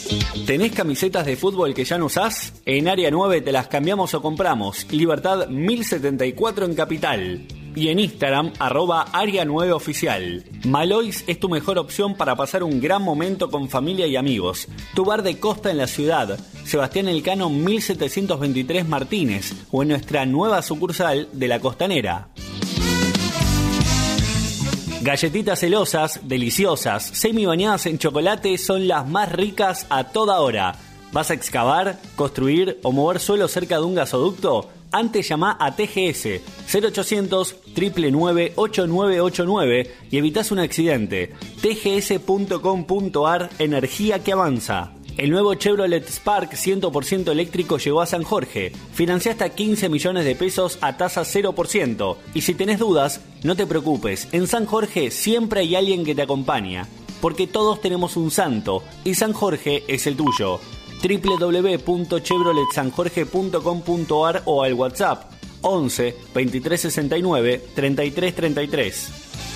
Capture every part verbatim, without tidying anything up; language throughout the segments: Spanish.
¿Tenés camisetas de fútbol que ya no usás? En Área nueve te las cambiamos o compramos. Libertad mil setenta y cuatro en Capital. Y en Instagram, arroba Área nueve Oficial. Malois es tu mejor opción para pasar un gran momento con familia y amigos. Tu bar de costa en la ciudad, Sebastián Elcano mil setecientos veintitrés Martínez, o en nuestra nueva sucursal de La Costanera. Galletitas celosas, deliciosas, semi bañadas en chocolate son las más ricas a toda hora. ¿Vas a excavar, construir o mover suelo cerca de un gasoducto? Antes llama a T G S cero ochocientos, nueve nueve nueve, ocho nueve ocho nueve y evitas un accidente. T G S punto com punto a r, energía que avanza. El nuevo Chevrolet Spark cien por ciento eléctrico llegó a San Jorge. Financia hasta quince millones de pesos a tasa cero por ciento. Y si tenés dudas, no te preocupes. En San Jorge siempre hay alguien que te acompaña. Porque todos tenemos un santo y San Jorge es el tuyo. doble u doble u doble u punto chevrolet san jorge punto com punto a r o al WhatsApp once, veintitrés sesenta y nueve, treinta y tres treinta y tres.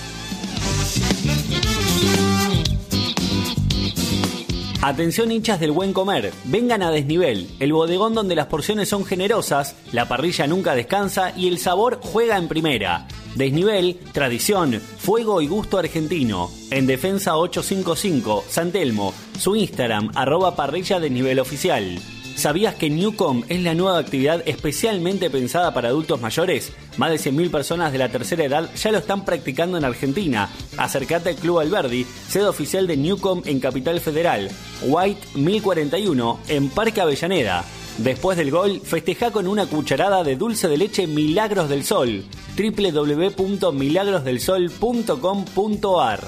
Atención hinchas del buen comer, vengan a Desnivel, el bodegón donde las porciones son generosas, la parrilla nunca descansa y el sabor juega en primera. Desnivel, tradición, fuego y gusto argentino. En Defensa ochocientos cincuenta y cinco, San Telmo, su Instagram, arroba parrilla Desnivel oficial. ¿Sabías que Newcom es la nueva actividad especialmente pensada para adultos mayores? Más de cien mil personas de la tercera edad ya lo están practicando en Argentina. Acércate al Club Alberdi, sede oficial de Newcom en Capital Federal. White mil cuarenta y uno, en Parque Avellaneda. Después del gol, festejá con una cucharada de dulce de leche Milagros del Sol. doble u doble u doble u punto milagros del sol punto com punto a r.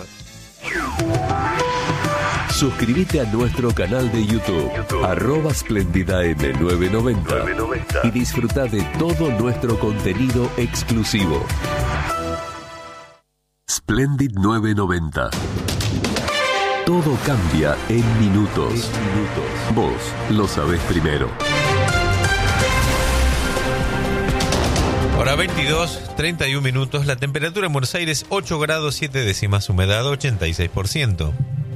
Suscríbete a nuestro canal de YouTube, YouTube. arroba Splendida M nueve noventa y disfruta de todo nuestro contenido exclusivo. Splendid nueve noventa. Todo cambia en minutos. En minutos. Vos lo sabés primero. Hora veintidós, treinta y un minutos. La temperatura en Buenos Aires ocho grados siete décimas, humedad ochenta y seis por ciento.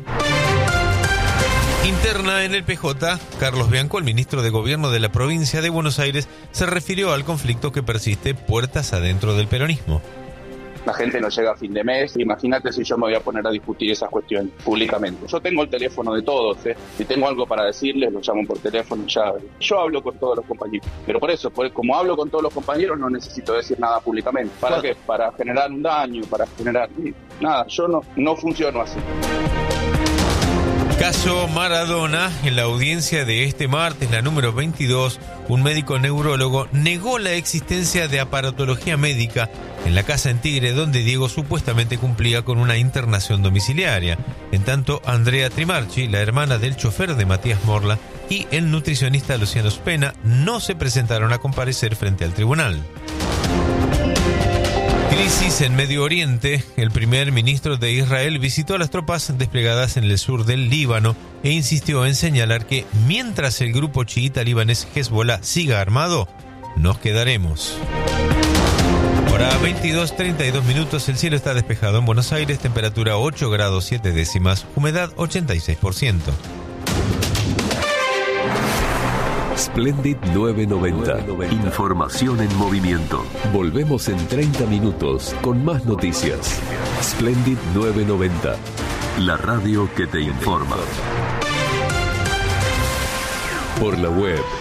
Interna en el P J, Carlos Bianco, el ministro de Gobierno de la provincia de Buenos Aires, se refirió al conflicto que persiste puertas adentro del peronismo. La gente no llega a fin de mes, imagínate si yo me voy a poner a discutir esas cuestiones públicamente. Yo tengo el teléfono de todos, ¿eh? Si tengo algo para decirles, los llamo por teléfono y ya. Yo hablo con todos los compañeros, pero por eso, por, como hablo con todos los compañeros, no necesito decir nada públicamente. ¿Para qué? Para generar un daño, para generar... Nada, yo no, no funciono así. Caso Maradona. En la audiencia de este martes, la número veintidós, un médico neurólogo negó la existencia de aparatología médica en la casa en Tigre, donde Diego supuestamente cumplía con una internación domiciliaria. En tanto, Andrea Trimarchi, la hermana del chofer de Matías Morla, y el nutricionista Luciano Spena no se presentaron a comparecer frente al tribunal. Crisis en Medio Oriente. El primer ministro de Israel visitó a las tropas desplegadas en el sur del Líbano e insistió en señalar que mientras el grupo chiita libanés Hezbollah siga armado, nos quedaremos. Hora veintidós, treinta y dos minutos. El cielo está despejado en Buenos Aires, temperatura ocho grados siete décimas, humedad ochenta y seis por ciento. Splendid nueve noventa. Información en movimiento. Volvemos en treinta minutos con más noticias. Splendid nueve noventa. La radio que te informa. Por la web